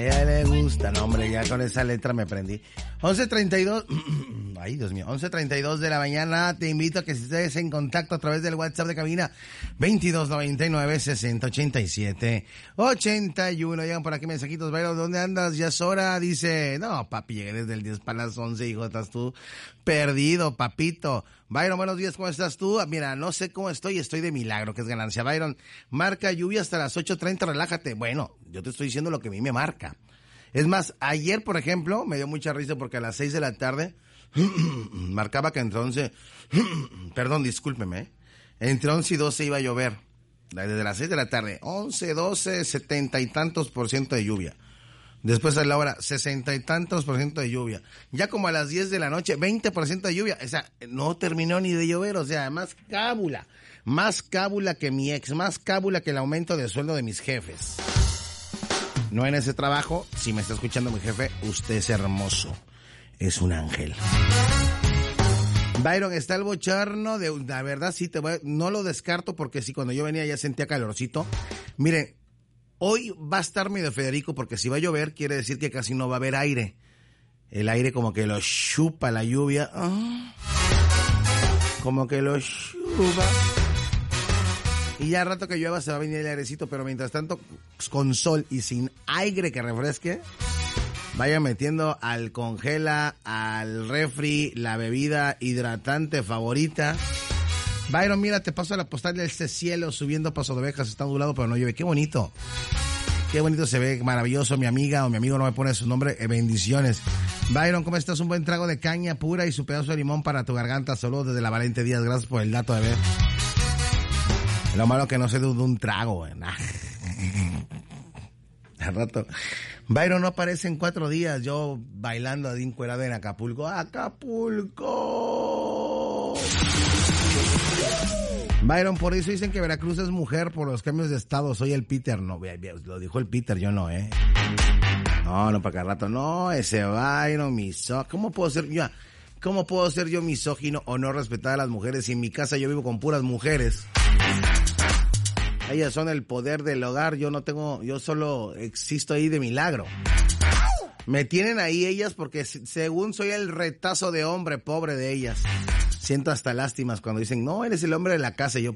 A ella le gusta, no hombre, ya con esa letra me prendí. 11:32, ay Dios mío, 11:32 de la mañana, te invito a que estés en contacto a través del WhatsApp de cabina 2299-6087-81. Llegan por aquí mensajitos, Byron, ¿dónde andas? Ya es hora, dice, no papi, llegué desde el 10 para las 11, hijo, estás tú perdido, papito. Byron, buenos días, ¿cómo estás tú? Mira, no sé cómo estoy de milagro, que es ganancia. Byron, marca lluvia hasta las 8:30, relájate. Bueno, yo te estoy diciendo lo que a mí me marca. Es más, ayer, por ejemplo, me dio mucha risa porque a las 6 de la tarde marcaba que entre 11, perdón, discúlpeme, entre 11 y 12 iba a llover. Desde las 6 de la tarde, 11, 12, 70 y tantos % de lluvia. Después a la hora, 60 y tantos % de lluvia. Ya como a las 10 de la noche, 20% de lluvia. O sea, no terminó ni de llover, o sea, más cábula que mi ex, más cábula que el aumento de sueldo de mis jefes. No en ese trabajo, si me está escuchando mi jefe, usted es hermoso, es un ángel. Byron, está el bochorno de, la verdad sí, no lo descarto porque sí, cuando yo venía ya sentía calorcito. Miren, hoy va a estar medio Federico porque si va a llover quiere decir que casi no va a haber aire. El aire como que lo chupa la lluvia. Como que lo chupa. Y ya al rato que llueva se va a venir el airecito, pero mientras tanto, con sol y sin aire que refresque, vaya metiendo al congela, al refri, la bebida hidratante favorita. Byron, mira, te paso la postal de este cielo subiendo Paso de Ovejas, está ondulado, pero no llueve. ¡Qué bonito! ¡Qué bonito se ve! Maravilloso, mi amiga o mi amigo no me pone su nombre. Bendiciones. Byron, ¿cómo estás? Un buen trago de caña pura y su pedazo de limón para tu garganta. Saludos desde la Valente Díaz. Gracias por el dato de ver. Lo malo que no se de un trago, ¿verdad? Al rato. Byron no aparece en 4 días. Yo bailando a encuerado en Acapulco. ¡Acapulco! Byron, por eso dicen que Veracruz es mujer por los cambios de estado. Soy el Peter. No, lo dijo el Peter, yo no, No, para cada rato. No, ese Byron, misógino. ¿Cómo puedo ser yo misógino o no respetar a las mujeres si en mi casa yo vivo con puras mujeres? Ellas son el poder del hogar, yo solo existo ahí de milagro. Me tienen ahí ellas porque según soy el retazo de hombre pobre de ellas. Siento hasta lástimas cuando dicen, no, eres el hombre de la casa. Y yo,